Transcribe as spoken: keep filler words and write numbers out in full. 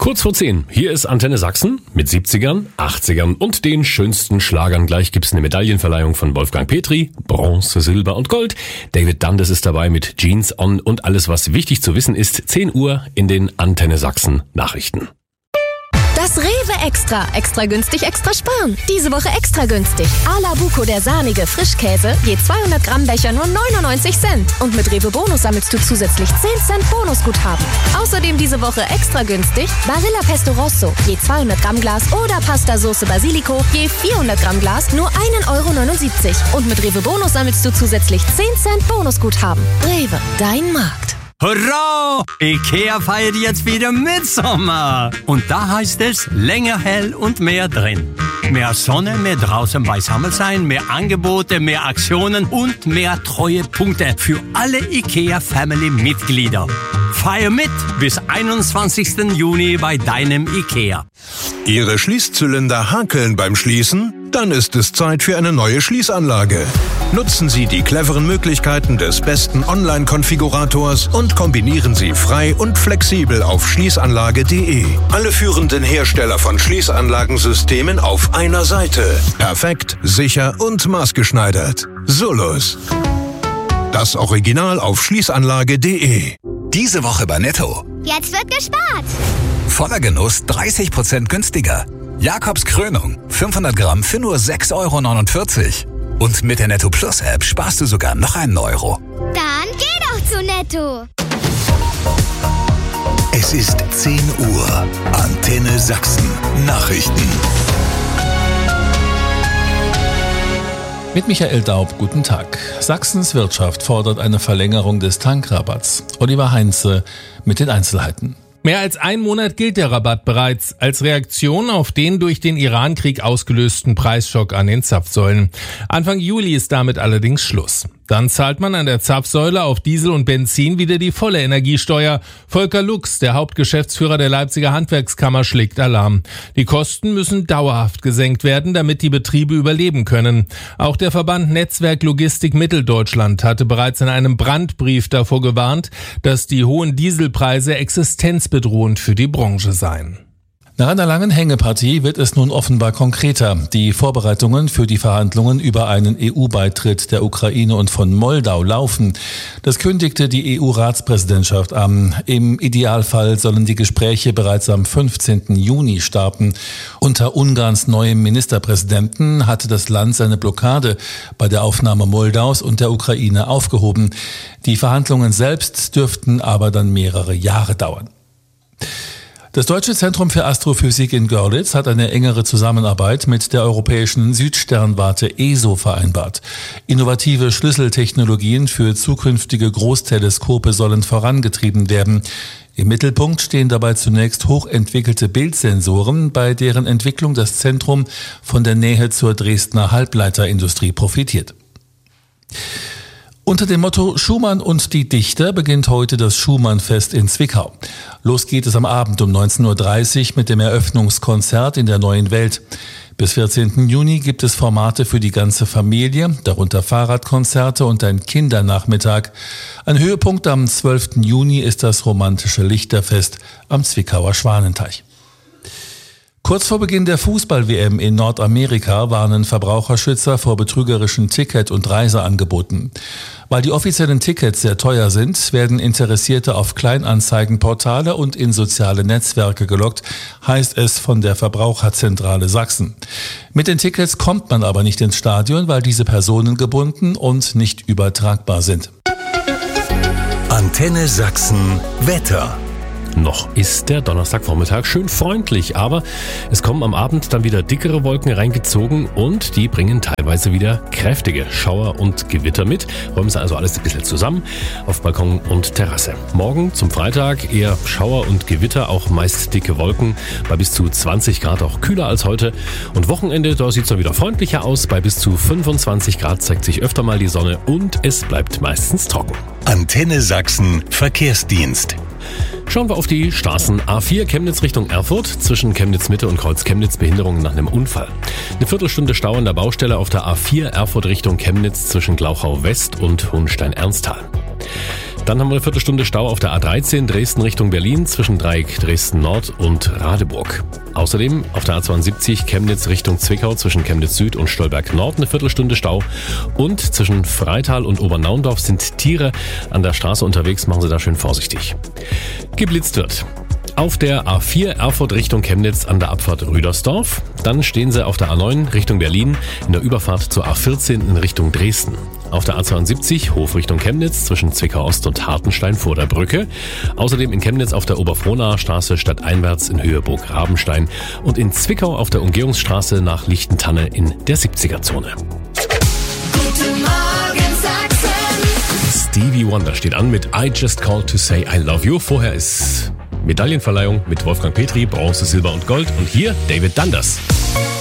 Kurz vor zehn, hier ist Antenne Sachsen mit siebzigern, achtzigern und den schönsten Schlagern. Gleich gibt's eine Medaillenverleihung von Wolfgang Petri, Bronze, Silber und Gold. David Dundas ist dabei mit Jeans On und alles, was wichtig zu wissen ist. zehn Uhr in den Antenne Sachsen Nachrichten. Das Rewe Extra. Extra günstig, extra sparen. Diese Woche extra günstig. A-la Buco, der sahnige Frischkäse, je zweihundert Gramm Becher nur neunundneunzig Cent. Und mit Rewe Bonus sammelst du zusätzlich zehn Cent Bonusguthaben. Außerdem diese Woche extra günstig Barilla Pesto Rosso, je zweihundert Gramm Glas oder Pasta Soße Basilico, je vierhundert Gramm Glas nur ein Euro neunundsiebzig. Und mit Rewe Bonus sammelst du zusätzlich zehn Cent Bonusguthaben. Rewe, dein Markt. Hurra! IKEA feiert jetzt wieder Mitsommer. Und da heißt es länger hell und mehr drin. Mehr Sonne, mehr draußen beisammen sein, mehr Angebote, mehr Aktionen und mehr Treuepunkte für alle IKEA-Family-Mitglieder. Feier mit bis einundzwanzigsten Juni bei deinem IKEA. Ihre Schließzylinder hakeln beim Schließen? Dann ist es Zeit für eine neue Schließanlage. Nutzen Sie die cleveren Möglichkeiten des besten Online-Konfigurators und kombinieren Sie frei und flexibel auf schließanlage punkt de. Alle führenden Hersteller von Schließanlagensystemen auf einer Seite. Perfekt, sicher und maßgeschneidert. Solus. Das Original auf schließanlage punkt de. Diese Woche bei Netto. Jetzt wird gespart. Voller Genuss dreißig Prozent günstiger. Jakobs Krönung, fünfhundert Gramm für nur sechs Euro neunundvierzig. Und mit der Netto Plus App sparst du sogar noch einen Euro. Dann geh doch zu Netto. Es ist zehn Uhr. Antenne Sachsen. Nachrichten. Mit Michael Daub, guten Tag. Sachsens Wirtschaft fordert eine Verlängerung des Tankrabatts. Oliver Heinze mit den Einzelheiten. Mehr als ein Monat gilt der Rabatt bereits als Reaktion auf den durch den Irankrieg ausgelösten Preisschock an den Zapfsäulen. Anfang Juli ist damit allerdings Schluss. Dann zahlt man an der Zapfsäule auf Diesel und Benzin wieder die volle Energiesteuer. Volker Lux, der Hauptgeschäftsführer der Leipziger Handwerkskammer, schlägt Alarm. Die Kosten müssen dauerhaft gesenkt werden, damit die Betriebe überleben können. Auch der Verband Netzwerk Logistik Mitteldeutschland hatte bereits in einem Brandbrief davor gewarnt, dass die hohen Dieselpreise existenzbedrohend für die Branche seien. Nach einer langen Hängepartie wird es nun offenbar konkreter. Die Vorbereitungen für die Verhandlungen über einen E U-Beitritt der Ukraine und von Moldau laufen. Das kündigte die E U-Ratspräsidentschaft an. Im Idealfall sollen die Gespräche bereits am fünfzehnten Juni starten. Unter Ungarns neuem Ministerpräsidenten hatte das Land seine Blockade bei der Aufnahme Moldaus und der Ukraine aufgehoben. Die Verhandlungen selbst dürften aber dann mehrere Jahre dauern. Das Deutsche Zentrum für Astrophysik in Görlitz hat eine engere Zusammenarbeit mit der europäischen Südsternwarte E S O vereinbart. Innovative Schlüsseltechnologien für zukünftige Großteleskope sollen vorangetrieben werden. Im Mittelpunkt stehen dabei zunächst hochentwickelte Bildsensoren, bei deren Entwicklung das Zentrum von der Nähe zur Dresdner Halbleiterindustrie profitiert. Unter dem Motto Schumann und die Dichter beginnt heute das Schumann-Fest in Zwickau. Los geht es am Abend um neunzehn Uhr dreißig mit dem Eröffnungskonzert in der Neuen Welt. Bis vierzehnten Juni gibt es Formate für die ganze Familie, darunter Fahrradkonzerte und ein Kindernachmittag. Ein Höhepunkt am zwölften Juni ist das romantische Lichterfest am Zwickauer Schwanenteich. Kurz vor Beginn der Fußball-W M in Nordamerika warnen Verbraucherschützer vor betrügerischen Ticket- und Reiseangeboten. Weil die offiziellen Tickets sehr teuer sind, werden Interessierte auf Kleinanzeigenportale und in soziale Netzwerke gelockt, heißt es von der Verbraucherzentrale Sachsen. Mit den Tickets kommt man aber nicht ins Stadion, weil diese personengebunden und nicht übertragbar sind. Antenne Sachsen Wetter. Noch ist der Donnerstagvormittag schön freundlich, aber es kommen am Abend dann wieder dickere Wolken reingezogen und die bringen teilweise wieder kräftige Schauer und Gewitter mit. Räumen Sie also alles ein bisschen zusammen auf Balkon und Terrasse. Morgen zum Freitag eher Schauer und Gewitter, auch meist dicke Wolken, bei bis zu zwanzig Grad auch kühler als heute. Und Wochenende, da sieht es dann wieder freundlicher aus. Bei bis zu fünfundzwanzig Grad zeigt sich öfter mal die Sonne und es bleibt meistens trocken. Antenne Sachsen Verkehrsdienst. Schauen wir auf die Straßen. A vier Chemnitz Richtung Erfurt, zwischen Chemnitz Mitte und Kreuz Chemnitz Behinderungen nach einem Unfall. Eine Viertelstunde Stau an der Baustelle auf der A vier Erfurt Richtung Chemnitz zwischen Glauchau West und Hohenstein-Ernsthal. Dann haben wir eine Viertelstunde Stau auf der A dreizehn Dresden Richtung Berlin zwischen Dreieck Dresden Nord und Radeburg. Außerdem auf der A zweiundsiebzig Chemnitz Richtung Zwickau zwischen Chemnitz Süd und Stolberg Nord eine Viertelstunde Stau. Und zwischen Freital und Obernaundorf sind Tiere an der Straße unterwegs, machen Sie da schön vorsichtig. Geblitzt wird auf der A vier Erfurt Richtung Chemnitz an der Abfahrt Rüdersdorf. Dann stehen Sie auf der A neun Richtung Berlin in der Überfahrt zur A vierzehn in Richtung Dresden. Auf der A zweiundsiebzig Hof Richtung Chemnitz zwischen Zwickau Ost und Hartenstein vor der Brücke. Außerdem in Chemnitz auf der Oberfrohnaer Straße stadteinwärts in Höhe Burg Rabenstein und in Zwickau auf der Umgehungsstraße nach Lichtentanne in der siebziger-Zone. Guten Morgen Sachsen. Stevie Wonder steht an mit I Just Called to Say I Love You. Vorher ist Medaillenverleihung mit Wolfgang Petri, Bronze, Silber und Gold. Und hier David Dundas.